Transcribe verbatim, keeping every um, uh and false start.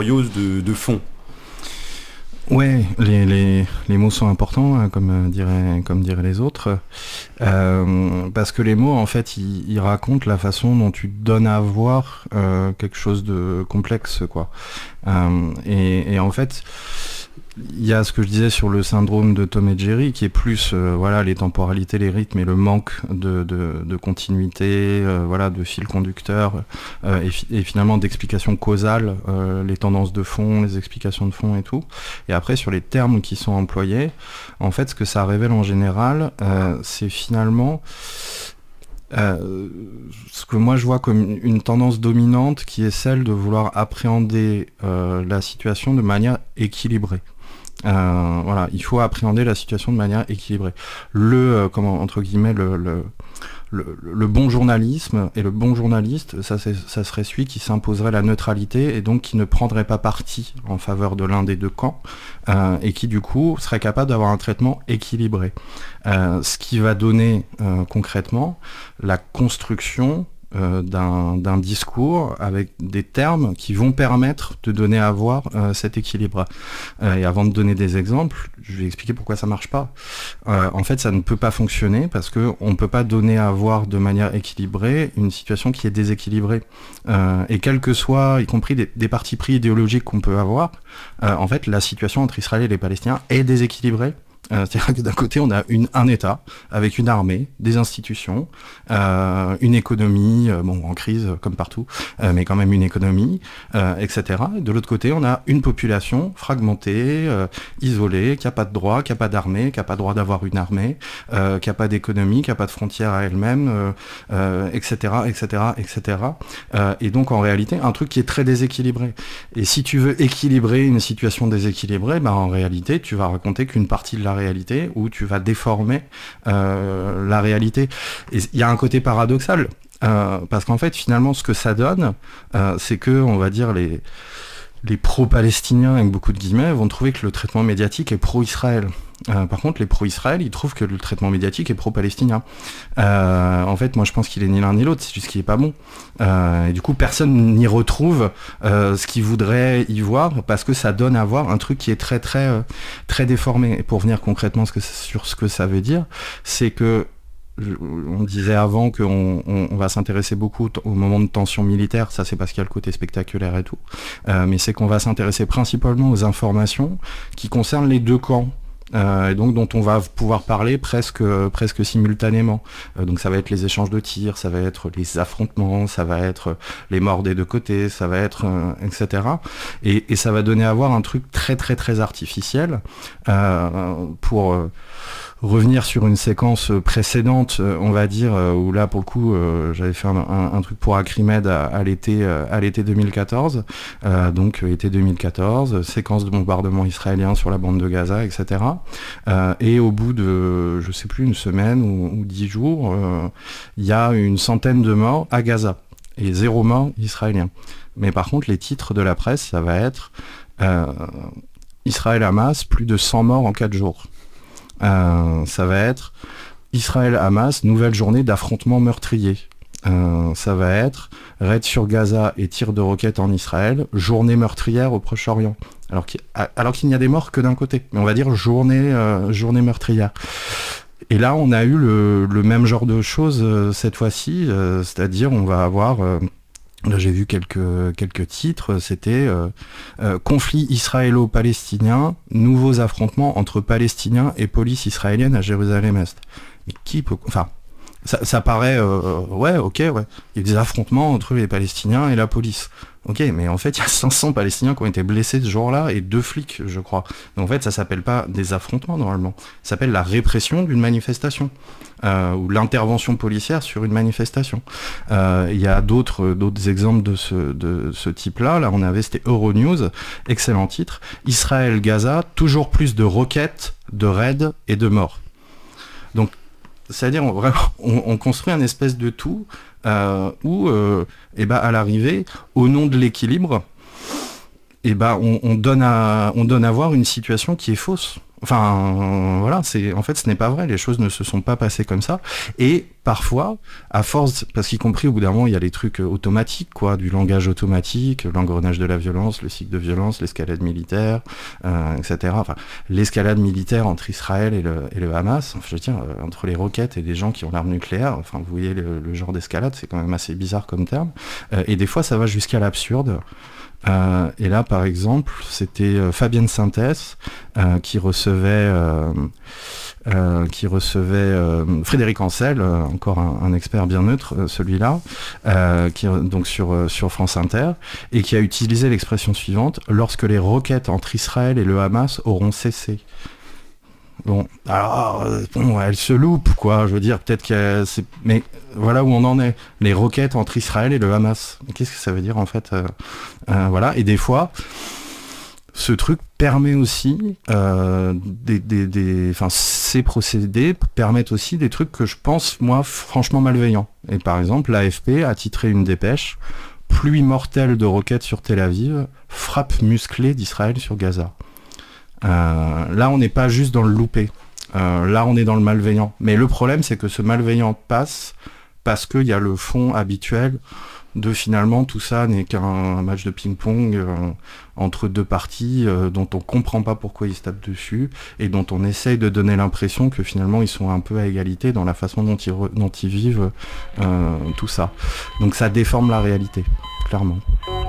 de, de fond. Ouais, les, les, les mots sont importants, hein, comme, diraient, comme diraient les autres, euh, parce que les mots, en fait, ils, ils racontent la façon dont tu donnes à voir euh, quelque chose de complexe, quoi. Euh, et, et en fait, il y a ce que je disais sur le syndrome de Tom et Jerry, qui est plus euh, voilà, les temporalités, les rythmes et le manque de, de, de continuité, euh, voilà, de fil conducteur, euh, et, fi- et finalement d'explications causales, euh, les tendances de fond, les explications de fond et tout. Et après, sur les termes qui sont employés, en fait, ce que ça révèle en général, euh, c'est finalement euh, ce que moi je vois comme une, une tendance dominante qui est celle de vouloir appréhender euh, la situation de manière équilibrée. Euh, voilà, il faut appréhender la situation de manière équilibrée. Le, euh, comment, entre guillemets, le, le, le, le bon journalisme et le bon journaliste, ça, c'est, ça serait celui qui s'imposerait la neutralité et donc qui ne prendrait pas parti en faveur de l'un des deux camps euh, et qui du coup serait capable d'avoir un traitement équilibré. Euh, ce qui va donner euh, concrètement la construction euh, d'un, d'un discours avec des termes qui vont permettre de donner à voir euh, cet équilibre. Euh, et avant de donner des exemples, je vais expliquer pourquoi ça marche pas. Euh, en fait, ça ne peut pas fonctionner parce que on peut pas donner à voir de manière équilibrée une situation qui est déséquilibrée. Euh, et quel que soit, y compris des, des partis pris idéologiques qu'on peut avoir, euh, en fait, la situation entre Israël et les Palestiniens est déséquilibrée. Euh, c'est-à-dire que d'un côté, on a une, un État avec une armée, des institutions, euh, une économie, euh, bon, en crise comme partout, euh, mais quand même une économie, euh, et cetera. Et de l'autre côté, on a une population fragmentée, euh, isolée, qui n'a pas de droit, qui n'a pas d'armée, qui n'a pas droit d'avoir une armée, euh, qui n'a pas d'économie, qui n'a pas de frontières à elle-même, euh, euh, et cetera, et cetera, et cetera. Euh, et donc, en réalité, un truc qui est très déséquilibré. Et si tu veux équilibrer une situation déséquilibrée, bah, en réalité, tu vas raconter qu'une partie de la réalité où tu vas déformer euh, la réalité. Et il y a un côté paradoxal euh, parce qu'en fait finalement ce que ça donne euh, c'est que on va dire les les pro-palestiniens avec beaucoup de guillemets vont trouver que le traitement médiatique est pro-Israël. Euh, par contre, les pro-Israël, ils trouvent que le traitement médiatique est pro-palestinien. Euh, en fait, moi, je pense qu'il est ni l'un ni l'autre, c'est juste qu'il est pas bon. Euh, et du coup, personne n'y retrouve euh, ce qu'il voudrait y voir, parce que ça donne à voir un truc qui est très, très, euh, très déformé. Et pour venir concrètement ce que, sur ce que ça veut dire, c'est que on disait avant qu'on on, on va s'intéresser beaucoup t- au moment de tension militaire, ça c'est parce qu'il y a le côté spectaculaire et tout, euh, mais c'est qu'on va s'intéresser principalement aux informations qui concernent les deux camps. Euh, et donc dont on va pouvoir parler presque presque simultanément. Euh, donc ça va être les échanges de tirs, ça va être les affrontements, ça va être les morts des deux côtés, ça va être euh, et cetera. Et, et ça va donner à voir un truc très très très artificiel euh, pour euh, revenir sur une séquence précédente, on va dire, où là pour le coup euh, j'avais fait un, un, un truc pour Acrimed à, à l'été à l'été deux mille quatorze, euh, donc été deux mille quatorze, séquence de bombardement israélien sur la bande de Gaza, et cetera. Euh, et au bout de, je sais plus, une semaine ou, ou dix jours, il euh, y a une centaine de morts à Gaza et zéro mort israélien. Mais par contre, les titres de la presse, ça va être euh, Israël-Hamas, plus de cent morts en quatre jours. Euh, ça va être Israël-Hamas, nouvelle journée d'affrontements meurtriers. Euh, ça va être raid sur Gaza et tir de roquettes en Israël, journée meurtrière au Proche-Orient. Alors qu'il, alors qu'il n'y a des morts que d'un côté, mais on va dire journée, euh, journée meurtrière. Et là, on a eu le, le même genre de choses euh, cette fois-ci, euh, c'est-à-dire on va avoir... Euh, Là, j'ai vu quelques quelques titres. C'était euh, euh, conflit israélo-palestinien, nouveaux affrontements entre Palestiniens et police israélienne à Jérusalem-Est. Mais qui peut, enfin, ça, ça paraît, euh, ouais, ok, ouais. Il y a des affrontements entre les Palestiniens et la police. Ok, mais en fait, il y a cinq cents Palestiniens qui ont été blessés ce jour-là et deux flics, je crois. Donc en fait, ça s'appelle pas des affrontements normalement. Ça s'appelle la répression d'une manifestation euh, ou l'intervention policière sur une manifestation. Euh, il y a d'autres d'autres exemples de ce de ce type-là. Là, on avait c'était Euronews, excellent titre. Israël-Gaza, toujours plus de roquettes, de raids et de morts. Donc c'est-à-dire on, vraiment, on, on construit un espèce de tout euh, où, euh, et ben à l'arrivée, au nom de l'équilibre, et ben on, on donne à on donne à voir une situation qui est fausse. Enfin euh, voilà, c'est en fait ce n'est pas vrai. Les choses ne se sont pas passées comme ça. Et parfois, à force, parce qu'y compris au bout d'un moment, il y a les trucs automatiques, quoi, du langage automatique, l'engrenage de la violence, le cycle de violence, l'escalade militaire, euh, et cetera. Enfin, l'escalade militaire entre Israël et le, et le Hamas, enfin, je veux dire, euh, entre les roquettes et des gens qui ont l'arme nucléaire, enfin, vous voyez le, le genre d'escalade, c'est quand même assez bizarre comme terme. Euh, et des fois, ça va jusqu'à l'absurde. Euh, et là, par exemple, c'était euh, Fabienne Sintès euh, qui recevait, euh, euh, qui recevait euh, Frédéric Ancel, euh, encore un, un expert bien neutre, euh, celui-là, euh, qui donc sur euh, sur France Inter, et qui a utilisé l'expression suivante: lorsque les roquettes entre Israël et le Hamas auront cessé. Bon, alors, euh, bon, elle se loupe, quoi. Je veux dire, peut-être que c'est... Mais voilà où on en est. Les roquettes entre Israël et le Hamas. Qu'est-ce que ça veut dire, en fait euh, euh, Voilà. Et des fois, ce truc permet aussi... Euh, des, des, des... Enfin, ces procédés permettent aussi des trucs que je pense, moi, franchement malveillants. Et par exemple, l'A F P a titré une dépêche: pluie mortelle de roquettes sur Tel Aviv, frappe musclée d'Israël sur Gaza. Euh, là, on n'est pas juste dans le loupé. Euh, là, on est dans le malveillant. Mais le problème, c'est que ce malveillant passe parce qu'il y a le fond habituel de finalement tout ça n'est qu'un match de ping-pong euh, entre deux parties euh, dont on comprend pas pourquoi ils se tapent dessus et dont on essaye de donner l'impression que finalement ils sont un peu à égalité dans la façon dont ils, re- dont ils vivent euh, tout ça. Donc ça déforme la réalité, clairement.